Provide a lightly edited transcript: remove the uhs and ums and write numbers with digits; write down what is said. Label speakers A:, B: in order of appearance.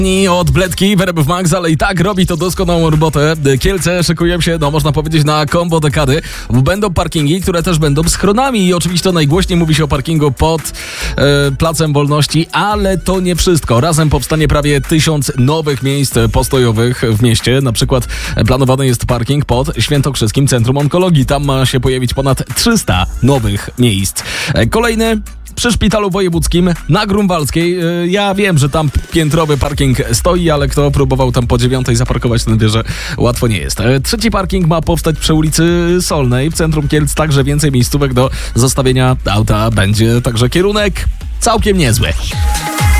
A: Od Bledki, Werebów Max, ale i tak robi to doskonałą robotę. Kielce szykują się, można powiedzieć, na kombo dekady. Będą parkingi, które też będą schronami i oczywiście najgłośniej mówi się o parkingu pod Placem Wolności, ale to nie wszystko. Razem powstanie prawie 1000 nowych miejsc postojowych w mieście. Na przykład planowany jest parking pod Świętokrzyskim Centrum Onkologii. Tam ma się pojawić ponad 300 nowych miejsc. Kolejny przy Szpitalu Wojewódzkim na Grunwaldzkiej. Ja wiem, że tam piętrowy parking stoi, ale kto próbował tam po 9 zaparkować, ten wie, że łatwo nie jest. Trzeci parking ma powstać przy ulicy Solnej w centrum Kielc, także więcej miejscówek do zostawienia auta będzie. Także kierunek całkiem niezły.